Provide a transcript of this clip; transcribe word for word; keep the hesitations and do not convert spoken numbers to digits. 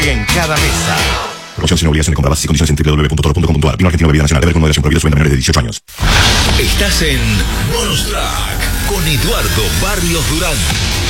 historia en cada mesa. Promoción sin obligación de compra. Bases y condiciones en doble u doble u doble u punto toro punto com punto a r. Vino Argentino Bebida Nacional. Beber con moderación. Prohibido. Su venta a menores de dieciocho años. Estás en Bonus Track con Eduardo Barrios Durán.